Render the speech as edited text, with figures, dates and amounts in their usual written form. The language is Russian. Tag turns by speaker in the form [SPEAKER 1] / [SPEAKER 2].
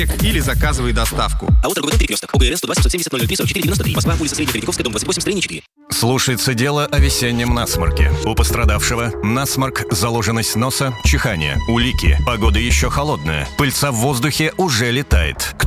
[SPEAKER 1] или заказывай доставку.
[SPEAKER 2] АО «Торговый дом Перекресток». ОГРН 120 770 003 44 93. Москва, улица Средняя Третьяковская, дом 28, строение 4.
[SPEAKER 3] Слушается дело о весеннем насморке. У пострадавшего насморк, заложенность носа, чихание, улики. Погода еще холодная. Пыльца в воздухе уже летает.